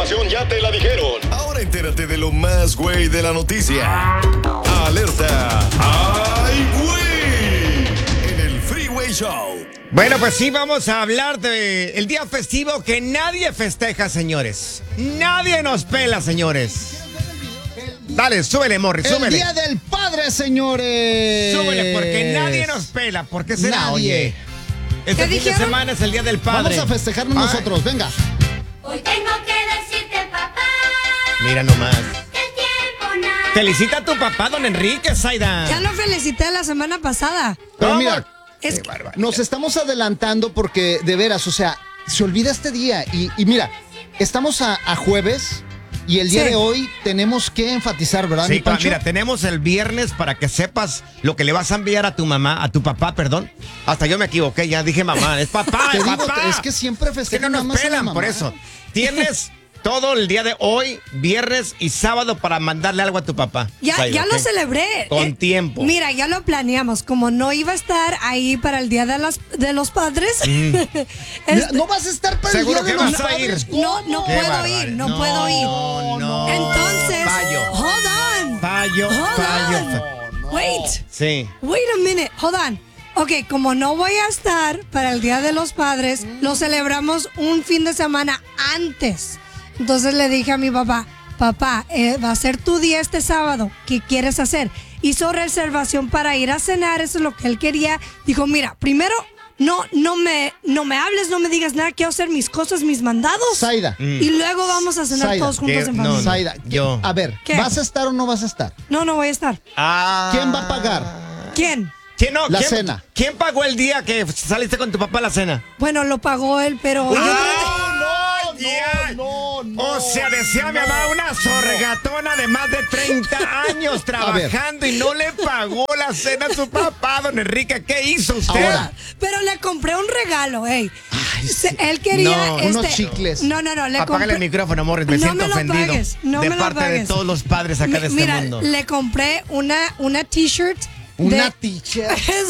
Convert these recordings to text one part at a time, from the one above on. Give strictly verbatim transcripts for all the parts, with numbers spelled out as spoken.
información ya te la dijeron. Ahora entérate de lo más güey de la noticia. Alerta. ¡Ay, güey! En el Freeway Show. Bueno, pues sí, vamos a hablar de el día festivo que nadie festeja, señores. Nadie nos pela, señores. Dale, súbele, Morris, súbele. El Día del Padre, señores. Súbele, porque nadie nos pela. ¿Por qué será, Nadie. oye? Este fin de dijeron? semana es el Día del Padre. Vamos a festejarnos Ay. nosotros, venga. Hoy tengo que decirte, papá, Mira nomás. que el tiempo nada. Felicita a tu papá, don Enrique, Zaida. Ya lo felicité la semana pasada. Pero ¿Cómo? mira, Es Qué que- barbaridad. nos estamos adelantando porque, de veras, o sea, se olvida este día. Y, y mira, estamos a, a jueves y el día Sí. de hoy tenemos que enfatizar, ¿verdad, mi Sí, pa- Pancho? mira, tenemos el viernes para que sepas lo que le vas a enviar a tu mamá, a tu papá, perdón. Hasta yo me equivoqué, ya dije mamá, es papá, Te es digo, papá. es que siempre Es que festejan no nada nos más a la pelan, mamá. por eso. Tienes todo el día de hoy, viernes y sábado para mandarle algo a tu papá. Ya, Zaida, ya lo ¿ok? celebré. Con Eh, tiempo. Mira, ya lo planeamos. Como no iba a estar ahí para el Día de, las, de los Padres. Mira, este, no vas a estar para Seguro el Día que de los vas a ir. Padres. no, no Qué puedo barbaridad. ir, no, puedo ir. No, no. Entonces, Fallo. hold on. Fallo, Hold fallo. on. fa- Wait, Sí. wait a minute, hold on. Ok, como no voy a estar para el Día de los Padres, lo celebramos un fin de semana antes. Entonces le dije a mi papá, papá, eh, va a ser tu día este sábado, ¿qué quieres hacer? Hizo reservación para ir a cenar, eso es lo que él quería. Dijo, mira, primero, no, no me, no me hables, no me digas nada, quiero hacer mis cosas, mis mandados. Zaida. Y luego vamos a cenar Zaida, todos juntos ¿qué? en No, familia. no. Zaida, Yo. a ver, ¿Qué? ¿vas a estar o no vas a estar? No, no voy a estar. Ah. ¿Quién va a pagar? ¿Quién? ¿Quién no? La ¿Quién- cena. ¿Quién pagó el día que saliste con tu papá a la cena? Bueno, lo pagó él, pero... yo creo que- ¡Ah, no, ya! no, no, O sea, decía mi mamá, una sorgatona de más de treinta años trabajando y no le pagó la cena a su papá, don Enrique. ¿Qué hizo usted? Ahora. Pero le compré un regalo, ey. Ay, Se- sí. Él quería No, este, unos chicles. No, no, no, le Apágale compré. el micrófono, Morris, me No siento me lo ofendido. pagues, no de me lo parte de pagues. todos los padres acá Mi- de este Mira, mundo. le compré una, una t-shirt. Una de- teacher.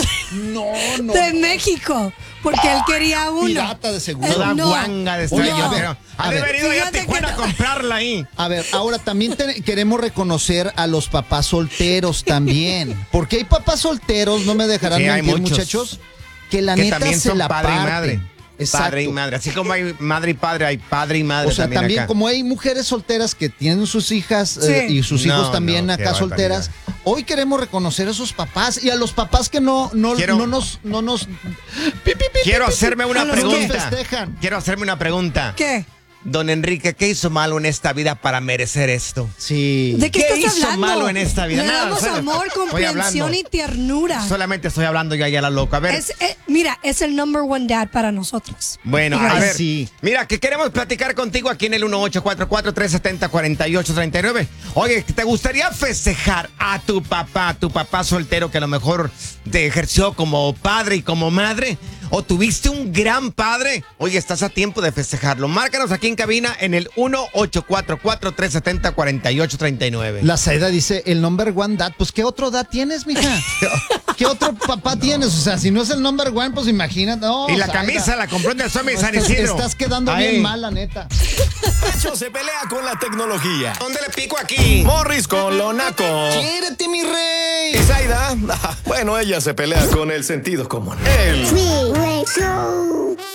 No, no. de México, porque él quería una. Pirata de seguro. Toda Eh, no. guanga de estar Oye, yo, a ver, pero a ha de ver. haber ido ya a Fíjate que Tijuana a no. comprarla ahí. A ver, ahora también te- queremos reconocer a los papás solteros también. Porque hay papás solteros, no me dejarán Sí, hay mentir, muchos. muchachos, que la Que neta también se son la padre y parten. madre. Exacto. Padre y madre. Así como hay madre y padre, hay padre y madre O sea, también, también acá. como hay mujeres solteras que tienen sus hijas eh, Sí. y sus hijos No, también no, qué acá barbaridad. solteras, hoy queremos reconocer a esos papás y a los papás que no, no, Quiero- no nos, no nos pi, pi, pi, Quiero pi, pi, hacerme pi, una a los que pregunta. festejan. Quiero hacerme una pregunta. ¿Qué? Don Enrique, ¿qué hizo malo en esta vida para merecer esto? Sí. ¿De qué, ¿Qué estás hizo hablando? malo en esta vida? Le Nada, damos solo- amor, estoy comprensión hablando. y ternura. Solamente estoy hablando yo allá a la loca. A ver. Es, eh, mira, es el number one dad para nosotros. Bueno, Ay, a ver. sí. Mira, que queremos platicar contigo aquí en el uno ocho cuatro cuatro, tres siete cero, cuatro ocho tres nueve. Oye, ¿te gustaría festejar a tu papá, a tu papá soltero que a lo mejor te ejerció como padre y como madre? ¿O tuviste un gran padre? Oye, estás a tiempo de festejarlo. Márcanos aquí en cabina en el uno ocho cuatro cuatro, tres siete cero, cuatro ocho tres nueve. La Zaida dice, el number one dad. Pues, ¿qué otro dad tienes, mija? ¿Qué otro papá tienes? O sea, si no es el number one, pues imagínate. No, Y la Zaida. camisa la compró en el Summit No, San estás, Isidro. estás quedando Ahí. bien mal, la neta. Pancho se pelea con la tecnología. ¿Dónde le pico aquí? Morris con lo naco. ¡Quiérete, mi rey! Y Zaida, bueno, ella se pelea con el sentido común. El Freeway Show.